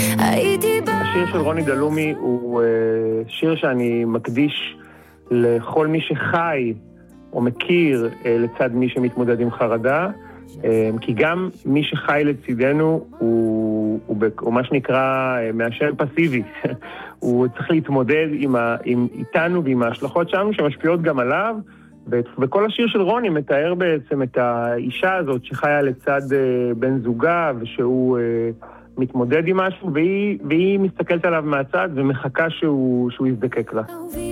השיר של רוני דלומי הוא שיר שאני מקדיש לכל מי שחי או מכיר לצד מי שמתמודד עם חרדה, כי גם מי שחי לצידנו הוא מה שנקרא מעשן פסיבי. הוא צריך להתמודד איתנו ועם ההשלכות שלנו שמשפיעות גם עליו, וכל השיר של רוני מתאר בעצם את האישה הזאת שחיה לצד בן זוגה ושהוא מתמודד עם משהו, והיא מסתכלת עליו מהצד ומחכה שהוא יזדקק לה.